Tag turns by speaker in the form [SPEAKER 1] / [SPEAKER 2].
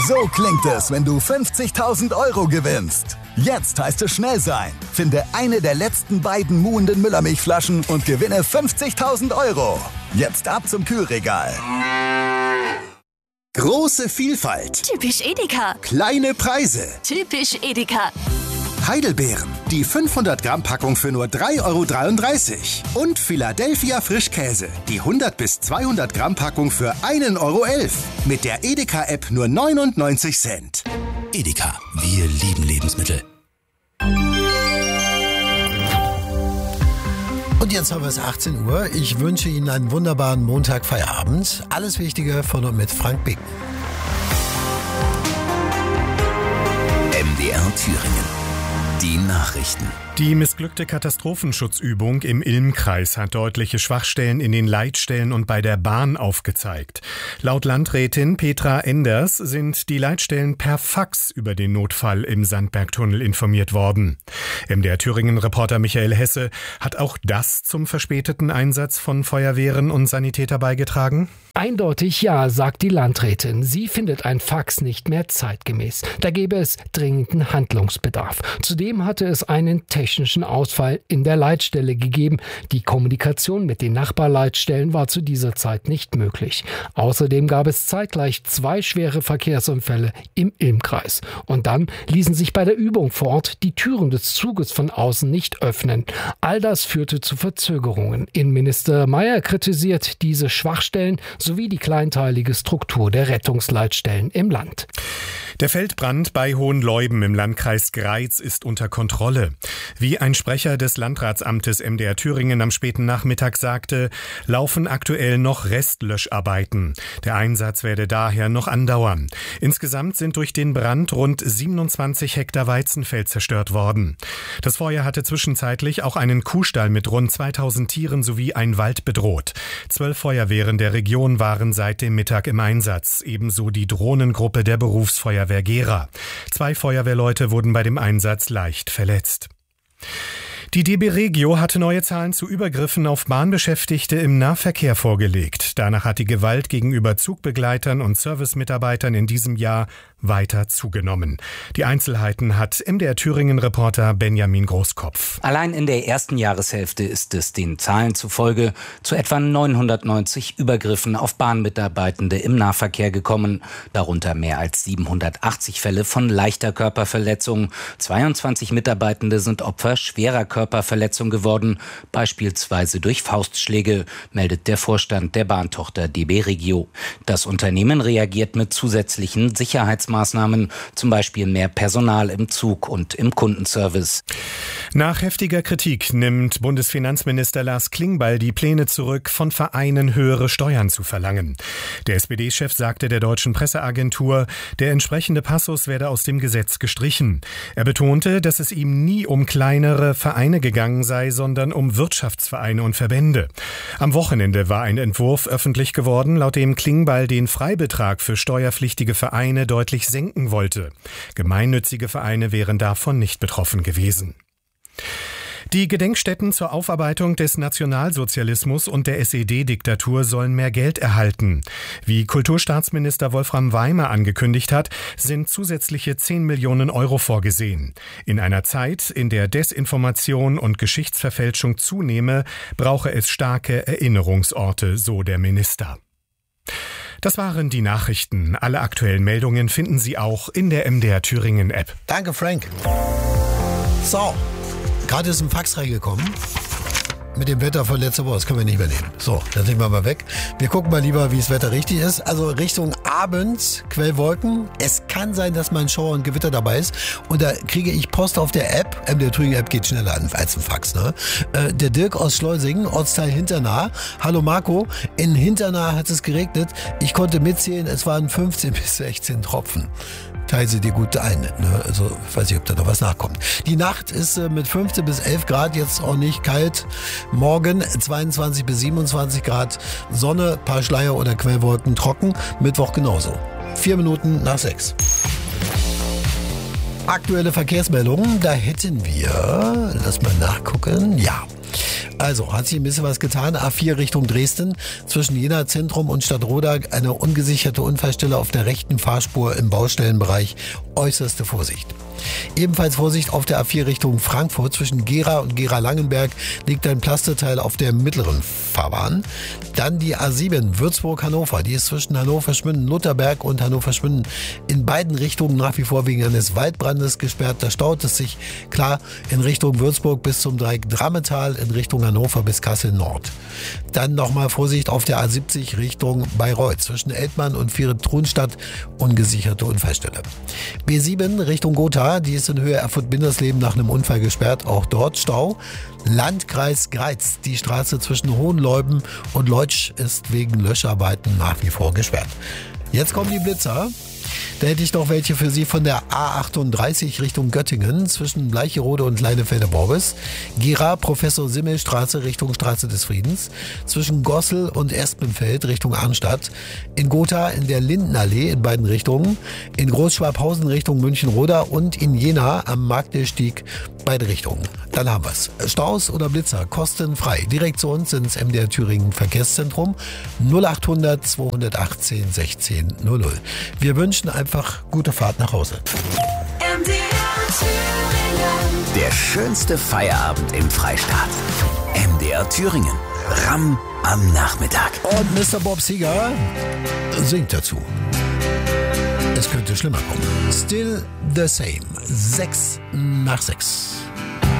[SPEAKER 1] So klingt es, wenn du 50.000 Euro gewinnst. Jetzt heißt es schnell sein. Finde eine der letzten beiden muhenden Müllermilchflaschen und gewinne 50.000 Euro. Jetzt ab zum Kühlregal.
[SPEAKER 2] Große Vielfalt.
[SPEAKER 3] Typisch Edeka.
[SPEAKER 2] Kleine Preise.
[SPEAKER 3] Typisch Edeka.
[SPEAKER 2] Heidelbeeren. Die 500 Gramm Packung für nur 3,33 €. Und Philadelphia Frischkäse. Die 100 bis 200 Gramm Packung für 1,11 € Mit der Edeka-App nur 99 Cent.
[SPEAKER 4] Edeka. Wir lieben Lebensmittel.
[SPEAKER 5] Und jetzt haben wir es 18 Uhr. Ich wünsche Ihnen einen wunderbaren Montagfeierabend. Alles Wichtige von und mit Frank Bicken.
[SPEAKER 4] MDR Thüringen. Die Nachrichten.
[SPEAKER 6] Die missglückte Katastrophenschutzübung im Ilm-Kreis hat deutliche Schwachstellen in den Leitstellen und bei der Bahn aufgezeigt. Laut Landrätin Petra Enders sind die Leitstellen per Fax über den Notfall im Sandbergtunnel informiert worden. MDR Thüringen-Reporter Michael Hesse, hat auch das zum verspäteten Einsatz von Feuerwehren und Sanitäter beigetragen?
[SPEAKER 7] Eindeutig ja, sagt die Landrätin. Sie findet ein Fax nicht mehr zeitgemäß. Da gäbe es dringenden Handlungsbedarf. Zudem hatte es einen technischen Ausfall in der Leitstelle gegeben. Die Kommunikation mit den Nachbarleitstellen war zu dieser Zeit nicht möglich. Außerdem gab es zeitgleich 2 schwere Verkehrsunfälle im Ilm-Kreis. Und dann ließen sich bei der Übung vor Ort die Türen des Zuges von außen nicht öffnen. All das führte zu Verzögerungen. Innenminister Mayer kritisiert diese Schwachstellen sowie die kleinteilige Struktur der Rettungsleitstellen im Land.
[SPEAKER 6] Der Feldbrand bei Hohenleuben im Landkreis Greiz ist unter Kontrolle. Wie ein Sprecher des Landratsamtes MDR Thüringen am späten Nachmittag sagte, laufen aktuell noch Restlöscharbeiten. Der Einsatz werde daher noch andauern. Insgesamt sind durch den Brand rund 27 Hektar Weizenfeld zerstört worden. Das Feuer hatte zwischenzeitlich auch einen Kuhstall mit rund 2000 Tieren sowie ein Wald bedroht. 12 Feuerwehren der Region waren seit dem Mittag im Einsatz, ebenso die Drohnengruppe der Berufsfeuerwehr Gera. 2 Feuerwehrleute wurden bei dem Einsatz leicht verletzt. Die DB Regio hatte neue Zahlen zu Übergriffen auf Bahnbeschäftigte im Nahverkehr vorgelegt. Danach hat die Gewalt gegenüber Zugbegleitern und Servicemitarbeitern in diesem Jahr weiter zugenommen. Die Einzelheiten hat MDR Thüringen-Reporter Benjamin Großkopf.
[SPEAKER 8] Allein in der ersten Jahreshälfte ist es den Zahlen zufolge zu etwa 990 Übergriffen auf Bahnmitarbeitende im Nahverkehr gekommen. Darunter mehr als 780 Fälle von leichter Körperverletzung. 22 Mitarbeitende sind Opfer schwerer Körperverletzung geworden, beispielsweise durch Faustschläge, meldet der Vorstand der Bahntochter DB Regio. Das Unternehmen reagiert mit zusätzlichen Sicherheitsmaßnahmen, zum Beispiel mehr Personal im Zug und im Kundenservice.
[SPEAKER 6] Nach heftiger Kritik nimmt Bundesfinanzminister Lars Klingbeil die Pläne zurück, von Vereinen höhere Steuern zu verlangen. Der SPD-Chef sagte der deutschen Presseagentur, der entsprechende Passus werde aus dem Gesetz gestrichen. Er betonte, dass es ihm nie um kleinere Vereine gegangen sei, sondern um Wirtschaftsvereine und Verbände. Am Wochenende war ein Entwurf öffentlich geworden, laut dem Klingbeil den Freibetrag für steuerpflichtige Vereine deutlich senken wollte. Gemeinnützige Vereine wären davon nicht betroffen gewesen. Die Gedenkstätten zur Aufarbeitung des Nationalsozialismus und der SED-Diktatur sollen mehr Geld erhalten. Wie Kulturstaatsminister Wolfram Weimer angekündigt hat, sind zusätzliche 10 Millionen Euro vorgesehen. In einer Zeit, in der Desinformation und Geschichtsverfälschung zunehme, brauche es starke Erinnerungsorte, so der Minister. Das waren die Nachrichten. Alle aktuellen Meldungen finden Sie auch in der MDR Thüringen App.
[SPEAKER 5] Danke, Frank. So, gerade ist ein Fax reingekommen. Mit dem Wetter von letzter Woche, das können wir nicht mehr nehmen. So, dann sind wir mal weg. Wir gucken mal lieber, wie das Wetter richtig ist. Also Richtung Abend, Quellwolken. Es kann sein, dass mal ein Schauer und Gewitter dabei ist. Und da kriege ich Post auf der App. Der Thüringen App geht schneller an als ein Fax. Ne? Der Dirk aus Schleusingen, Ortsteil Hinternah. Hallo Marco, in Hinternah hat es geregnet. Ich konnte mitzählen, es waren 15 bis 16 Tropfen. Teile sie dir gut ein. Ne? Also ich weiß nicht, ob da noch was nachkommt. Die Nacht ist mit 15 bis 11 Grad jetzt auch nicht kalt. Morgen 22 bis 27 Grad. Sonne, paar Schleier oder Quellwolken trocken. Mittwoch genauso. 4 Minuten nach 6. Aktuelle Verkehrsmeldungen, da hätten wir, lass mal nachgucken, ja. Also, hat sich ein bisschen was getan. A4 Richtung Dresden. Zwischen Jena Zentrum und Stadtroda eine ungesicherte Unfallstelle auf der rechten Fahrspur im Baustellenbereich. Äußerste Vorsicht. Ebenfalls Vorsicht auf der A4 Richtung Frankfurt. Zwischen Gera und Gera-Langenberg liegt ein Plasteteil auf der mittleren Fahrbahn. Dann die A7 Würzburg-Hannover. Die ist zwischen Hannover-Schmünden-Lutherberg und Hannover-Schmünden in beiden Richtungen nach wie vor wegen eines Waldbrandes gesperrt. Da staut es sich klar in Richtung Würzburg bis zum Dreieck Drammetal, in Richtung Hannover bis Kassel-Nord. Dann nochmal Vorsicht auf der A70 Richtung Bayreuth. Zwischen Eltmann und Viere-Trunstadt ungesicherte Unfallstelle. B7 Richtung Gotha. Die ist in Höhe Erfurt-Bindersleben nach einem Unfall gesperrt. Auch dort Stau. Landkreis Greiz. Die Straße zwischen Hohenleuben und Leutsch ist wegen Löscharbeiten nach wie vor gesperrt. Jetzt kommen die Blitzer. Da hätte ich noch welche für Sie von der A38 Richtung Göttingen zwischen Bleicherode und Leinefelde-Borbis. Gera, Professor-Simmel-Straße Richtung Straße des Friedens. Zwischen Gossel und Espenfeld Richtung Arnstadt. In Gotha in der Lindenallee in beiden Richtungen. In Großschwabhausen Richtung München-Roda und in Jena am Magdelstieg beide Richtungen. Dann haben wir's. Staus oder Blitzer kostenfrei. Direkt zu uns ins MDR Thüringen Verkehrszentrum 0800 218 16 00. Wir wünschen einfach gute Fahrt nach Hause.
[SPEAKER 4] Der schönste Feierabend im Freistaat. MDR Thüringen. Ram am Nachmittag.
[SPEAKER 5] Und Mr. Bob Seger singt dazu. Es könnte schlimmer kommen. Still the same. 6 nach 6.